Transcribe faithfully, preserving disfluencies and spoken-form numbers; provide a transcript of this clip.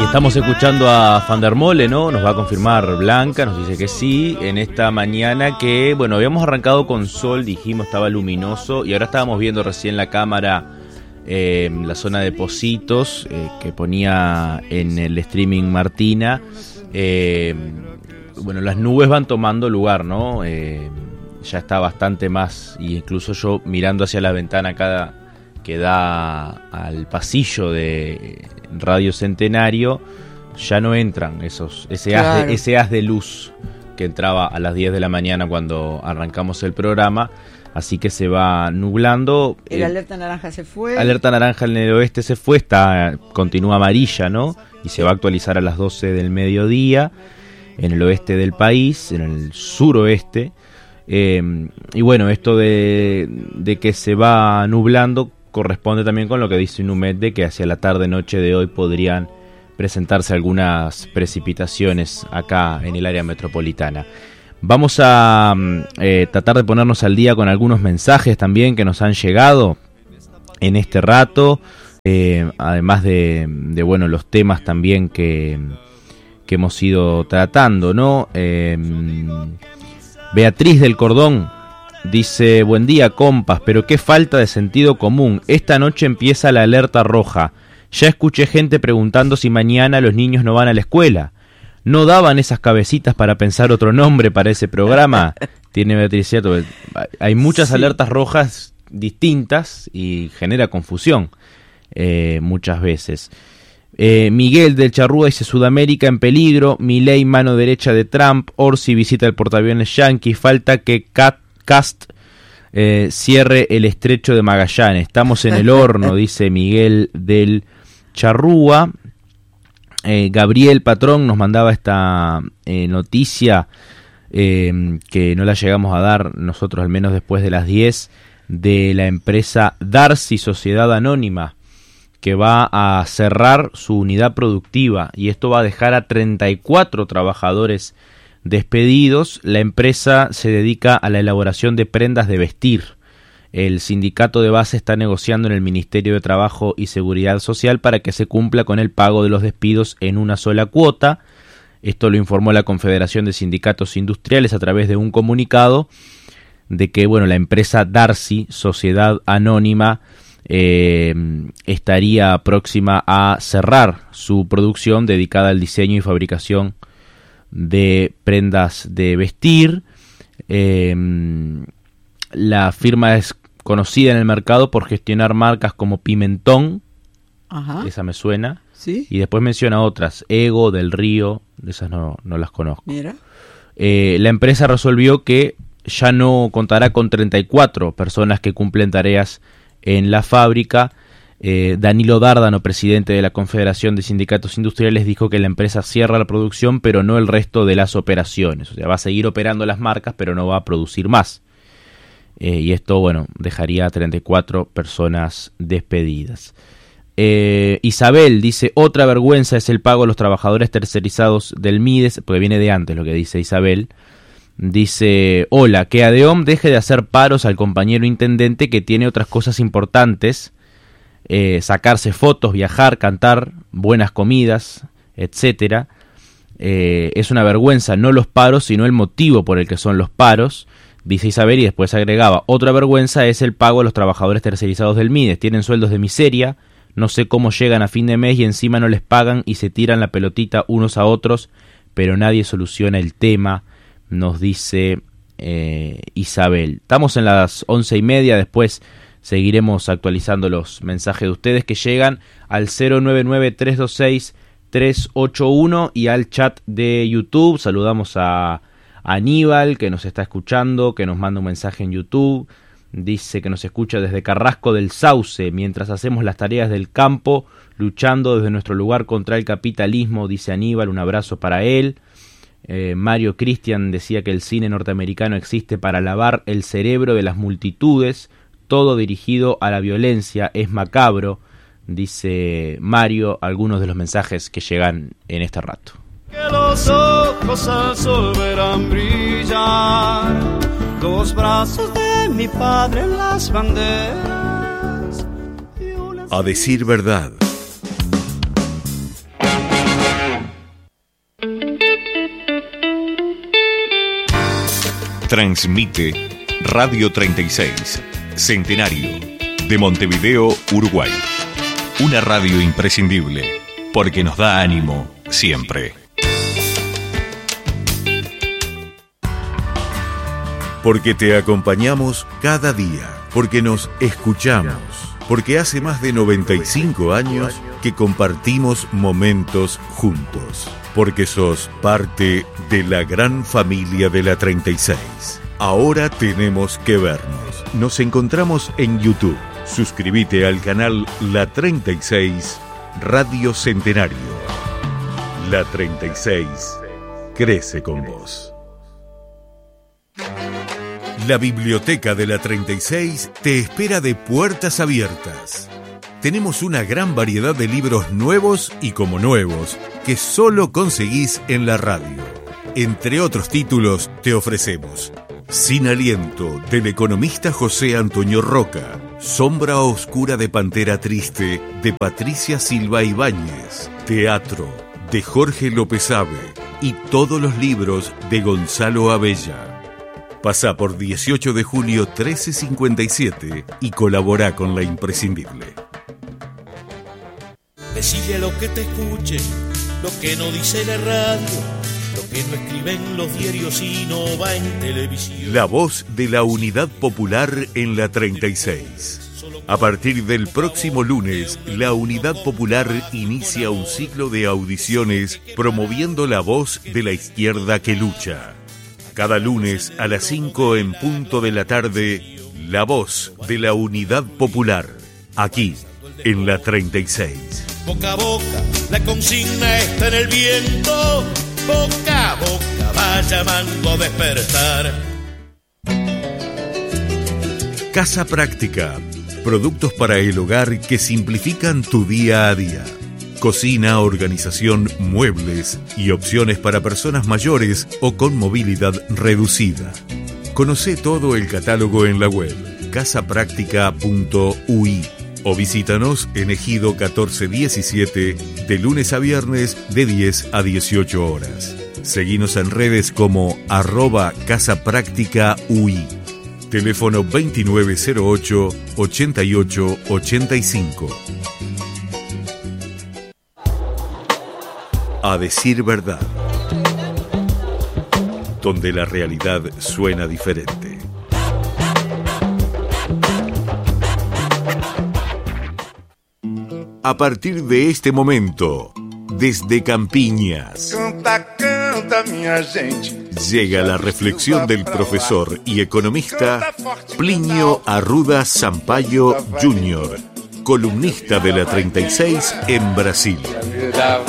Y estamos escuchando a Van der Mole, ¿no? Nos va a confirmar Blanca, nos dice que sí, en esta mañana que, bueno, habíamos arrancado con sol, dijimos estaba luminoso, y ahora estábamos viendo recién la cámara, eh, la zona de Pocitos, eh, que ponía en el streaming Martina. Eh, bueno, las nubes van tomando lugar, ¿no? Eh, ya está bastante más, y incluso yo mirando hacia la ventana cada que da al pasillo de Radio Centenario, ya no entran esos ese, claro. haz de, ese haz de luz que entraba a las diez de la mañana cuando arrancamos el programa, así que se va nublando. El eh, alerta naranja se fue. Alerta naranja en el oeste se fue, está continúa amarilla, ¿no? Y se va a actualizar a las doce del mediodía en el oeste del país, en el suroeste. Eh, y bueno, esto de, de que se va nublando corresponde también con lo que dice Inumet, de que hacia la tarde-noche de hoy podrían presentarse algunas precipitaciones acá en el área metropolitana. Vamos a eh, tratar de ponernos al día con algunos mensajes también que nos han llegado en este rato, eh, además de, de bueno, los temas también que, que hemos ido tratando, ¿no? Eh, Beatriz del Cordón dice: buen día, compas, pero qué falta de sentido común. Esta noche empieza la alerta roja. Ya escuché gente preguntando si mañana los niños no van a la escuela. ¿No daban esas cabecitas para pensar otro nombre para ese programa? Tiene Beatriz cierto. Hay muchas sí. alertas rojas distintas y genera confusión eh, muchas veces. Eh, Miguel del Charrúa dice: Sudamérica en peligro, Milei mano derecha de Trump, Orsi visita el portaaviones yanqui, falta que Cat Cast eh, cierre el estrecho de Magallanes. Estamos en el horno, dice Miguel del Charrúa. eh, Gabriel Patrón nos mandaba esta eh, noticia eh, que no la llegamos a dar nosotros, al menos después de las diez, de la empresa Darcy Sociedad Anónima, que va a cerrar su unidad productiva, y esto va a dejar a treinta y cuatro trabajadores despedidos. La empresa se dedica a la elaboración de prendas de vestir. El sindicato de base está negociando en el Ministerio de Trabajo y Seguridad Social para que se cumpla con el pago de los despidos en una sola cuota. Esto lo informó la Confederación de Sindicatos Industriales a través de un comunicado de que, bueno, la empresa Darcy, Sociedad Anónima, eh, estaría próxima a cerrar su producción dedicada al diseño y fabricación de prendas de vestir. Eh, la firma es conocida en el mercado por gestionar marcas como Pimentón, ajá, esa me suena, ¿sí? Y después menciona otras, Ego, Del Río, esas no, no las conozco. Mira. Eh, la empresa resolvió que ya no contará con treinta y cuatro personas que cumplen tareas en la fábrica. Eh, Danilo Dárdano, presidente de la Confederación de Sindicatos Industriales, dijo que la empresa cierra la producción, pero no el resto de las operaciones. O sea, va a seguir operando las marcas, pero no va a producir más. Eh, y esto, bueno, dejaría a treinta y cuatro personas despedidas. Eh, Isabel dice: otra vergüenza es el pago a los trabajadores tercerizados del Mides, porque viene de antes lo que dice Isabel. Dice: hola, que ADEOM deje de hacer paros al compañero intendente que tiene otras cosas importantes. Eh, sacarse fotos, viajar, cantar, buenas comidas, etcétera. Eh, es una vergüenza no los paros, sino el motivo por el que son los paros, dice Isabel, y después agregaba: otra vergüenza es el pago a los trabajadores tercerizados del Mides. Tienen sueldos de miseria, no sé cómo llegan a fin de mes y encima no les pagan y se tiran la pelotita unos a otros, pero nadie soluciona el tema, nos dice eh, Isabel. Estamos en las once y media, después seguiremos actualizando los mensajes de ustedes que llegan al cero nueve nueve, tres dos seis, tres ocho uno y al chat de YouTube. Saludamos a Aníbal, que nos está escuchando, que nos manda un mensaje en YouTube. Dice que nos escucha desde Carrasco del Sauce, mientras hacemos las tareas del campo, luchando desde nuestro lugar contra el capitalismo, dice Aníbal. Un abrazo para él. Eh, Mario Cristian decía que el cine norteamericano existe para lavar el cerebro de las multitudes, todo dirigido a la violencia, es macabro, dice Mario, algunos de los mensajes que llegan en este rato. Que los ojos al sol verán brillar, los brazos de mi padre en las banderas. A decir verdad. Transmite Radio treinta y seis, Centenario, de Montevideo, Uruguay. Una radio imprescindible, porque nos da ánimo siempre. Porque te acompañamos cada día, porque nos escuchamos, porque hace más de noventa y cinco años que compartimos momentos juntos, porque sos parte de la gran familia de la treinta y seis. Ahora tenemos que vernos. Nos encontramos en YouTube. Suscríbete al canal La treinta y seis Radio Centenario. La treinta y seis crece con vos. La biblioteca de la treinta y seis te espera de puertas abiertas. Tenemos una gran variedad de libros nuevos y como nuevos que solo conseguís en la radio. Entre otros títulos te ofrecemos Sin aliento, del economista José Antonio Roca, Sombra oscura de Pantera Triste, de Patricia Silva Ibáñez, Teatro, de Jorge López Ave y todos los libros de Gonzalo Abella. Pasá por dieciocho de julio trece cincuenta y siete y colabora con La Imprescindible. Decile lo que te escuche, lo que no dice la radio, lo que no escriben los diarios y no va en televisión. La voz de la Unidad Popular en la treinta y seis. A partir del próximo lunes, la Unidad Popular inicia un ciclo de audiciones promoviendo la voz de la izquierda que lucha. Cada lunes a las cinco en punto de la tarde, la voz de la Unidad Popular, aquí en la treinta y seis. Boca a boca, la consigna está en el viento. Boca a boca va llamando a despertar. Casa Práctica, productos para el hogar que simplifican tu día a día. Cocina, organización, muebles y opciones para personas mayores o con movilidad reducida. Conoce todo el catálogo en la web casa práctica punto u i o visítanos en Ejido catorce diecisiete de lunes a viernes de diez a dieciocho horas. Seguinos en redes como arroba Casa Práctica U I. Teléfono veintinueve cero ocho, ochenta y ocho ochenta y cinco. A decir verdad, donde la realidad suena diferente. A partir de este momento, desde Campiñas, Canta, canta, minha gente. llega la reflexión del profesor y economista Plinio Arruda Sampaio júnior, columnista de la treinta y seis en Brasil.